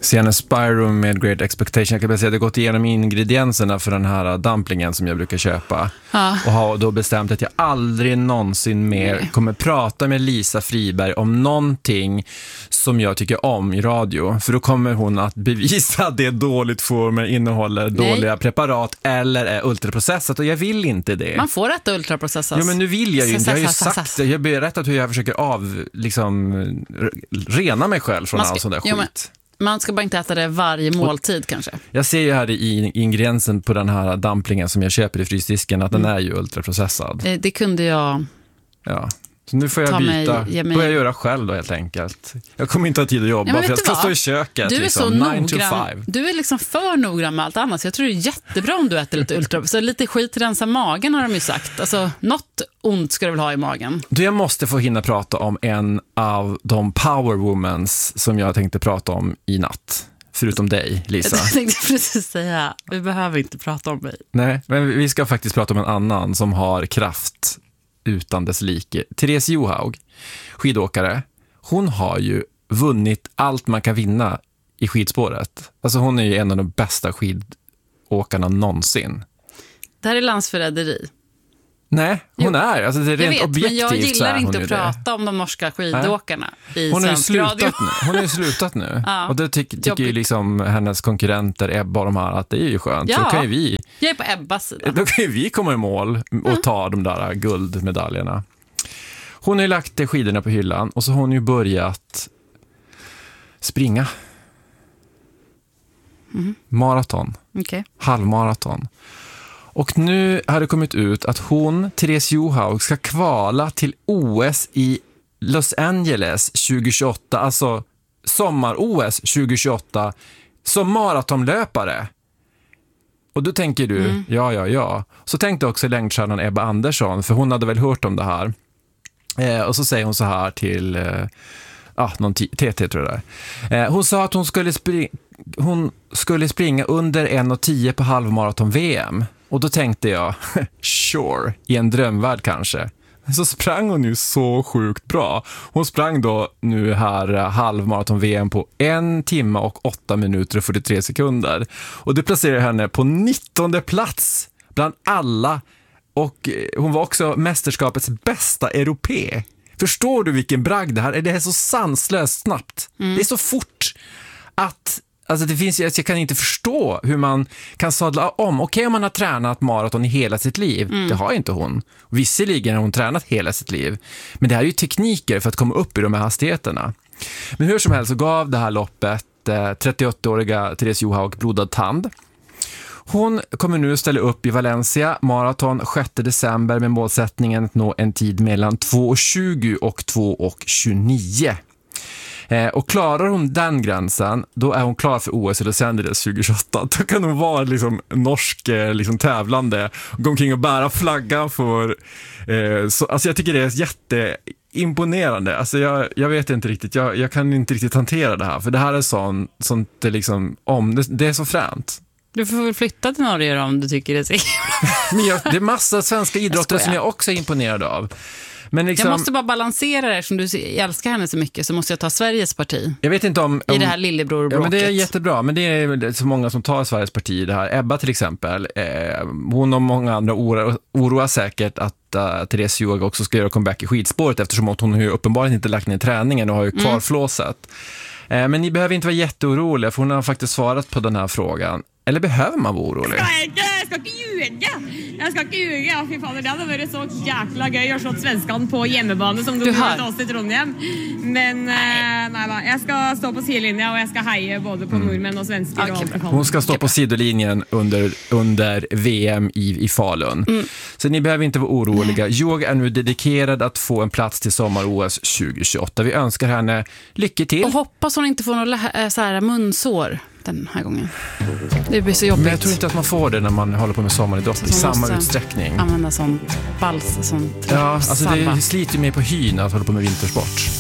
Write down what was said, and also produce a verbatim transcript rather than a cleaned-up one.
Scenen Spyro med Great Expectation. Jag kan bara säga att jag har gått igenom ingredienserna för den här dumplingen som jag brukar köpa. Ja. Och har då bestämt att jag aldrig någonsin mer Nej. kommer prata med Lisa Friberg om någonting som jag tycker om i radio. För då kommer hon att bevisa att det är dåligt former, innehåller Nej. dåliga preparat eller är ultraprocessat. Och jag vill inte det. Man får äta ultraprocessat. Jo, men nu vill jag ju inte. Jag har ju sagt det. Jag har berättat hur jag försöker av, liksom, rena mig själv från ska, all sån där skit. Jo, men... Man ska bara inte äta det varje måltid och, kanske. Jag ser ju här i ingrediensen på den här dumplingen som jag köper i frysdisken att mm. den är ju ultraprocessad. Det, det kunde jag... Ja, så nu får jag byta. Mig, mig... Börja göra själv då helt enkelt. Jag kommer inte ha tid att jobba ja, för jag ska vad? stå i köket. Du är liksom, så nine to noggrann. five. Du är liksom för noggrann med allt annat. Så jag tror det är jättebra om du äter lite ultra. Så lite skit rensa magen har de ju sagt. Alltså, något ont ska du väl ha i magen. Du, jag måste få hinna prata om en av de powerwomans som jag tänkte prata om i natt. Förutom dig, Lisa. Jag tänkte precis säga, vi behöver inte prata om mig. Nej, men vi ska faktiskt prata om en annan som har kraft utan dess like. Therese Johaug, skidåkare, hon har ju vunnit allt man kan vinna i skidspåret. Alltså hon är ju en av de bästa skidåkarna någonsin. Det här är landsförräderi. Nej, hon jo, är. Alltså det är rent vet, objektivt. Men jag gillar inte att prata det. om de norska skidåkarna i hon har svensk radio. Nu. Hon har ju slutat nu. Ja, och det ty- tycker ju liksom hennes konkurrenter, Ebba och de här, att det är ju skönt. Ja, så kan ju vi, jag är på Ebbas sida. Då kan ju vi komma i mål och mm. ta de där guldmedaljerna. Hon har ju lagt skidorna på hyllan och så har hon ju börjat springa. Mm. Maraton. Okay. Halvmaraton. Och nu har det kommit ut att hon, Therese Johaug, ska kvala till O S i Los Angeles tjugohundratjugoåtta, alltså sommar-O S tjugohundratjugoåtta, som maratonlöpare. Och då tänker du, mm. ja, ja, ja. Så tänkte också längdstjärnan Ebba Andersson, för hon hade väl hört om det här. Eh, och så säger hon så här till eh, ah, någon t- T T tror jag det är. Eh, hon sa att hon skulle, spring- hon skulle springa under en tio på halvmaraton-V M. Och då tänkte jag, sure, i en drömvärld kanske. Så sprang hon ju så sjukt bra. Hon sprang då nu här halvmaraton-V M på en timme och åtta minuter och fyrtiotre sekunder. Och det placerar henne på nittonde plats bland alla. Och hon var också mästerskapets bästa europé. Förstår du vilken bragd det här är? Det är så sanslöst snabbt. Mm. Det är så fort att... Alltså det finns, jag kan inte förstå hur man kan sadla om. Okej, om man har tränat maraton i hela sitt liv. Mm. Det har inte hon. Visserligen har hon tränat hela sitt liv. Men det här är ju tekniker för att komma upp i de här hastigheterna. Men hur som helst så gav det här loppet eh, trettioåttaåriga Therese Johaug blodad tand. Hon kommer nu ställa upp i Valencia maraton sjätte december med målsättningen att nå en tid mellan två tjugo och två tjugonio. Eh, och klarar hon den gränsen, då är hon klar för O S i Los Angeles tjugohundratjugoåtta. Då kan hon vara liksom norsk eh, liksom tävlande och gå omkring och bära flaggan för... Eh, så, alltså jag tycker det är jätteimponerande. Alltså jag, jag vet inte riktigt, jag, jag kan inte riktigt hantera det här. För det här är sånt, sånt det, liksom, om, det, det är så fränt. Du får väl flytta till Norge om du tycker det är så. Men jag, det är massa svenska idrottare som jag också är imponerad av. Men liksom, jag måste bara balansera det, som du älskar henne så mycket, så måste jag ta Sveriges parti. Jag vet inte om... om I det här lillebrorbråket. Ja, men det är jättebra, men det är så många som tar Sveriges parti i det här. Ebba till exempel, eh, hon och många andra oroar, oroar säkert att uh, Therese Johaug också ska göra comeback i skidspåret, eftersom hon har ju uppenbarligen inte lagt ner träningen och har ju kvar mm. flåset. Eh, men ni behöver inte vara jätteoroliga, för hon har faktiskt svarat på den här frågan. Eller behöver man vara orolig? Jag ska inte, jag ska inte ljuga. Jag ska inte ljuga. Ja, fy fader, det hade varit så jäkla gøy att slå svenskan på hjemmebane som de gjorde oss i Trondheim. Men nej, nej va. Jag ska stå på sidlinjen och jag ska heja både på mm. norrmän och svenskar. Okay, och hon ska stå på sidolinjen under, under V M i, i Falun. Mm. Så ni behöver inte vara oroliga. Jag är nu dedikerad att få en plats till sommar-O S tjugohundratjugoåtta. Vi önskar henne lycka till. Och hoppas hon inte får några så här munsår den här gången. Det blir så jobbigt. Men jag tror inte att man får det när man håller på med sommaridrott i samma utsträckning. Använda sånt bals och sånt. Ja, alltså det sliter ju mer på hyn att hålla på med vintersport.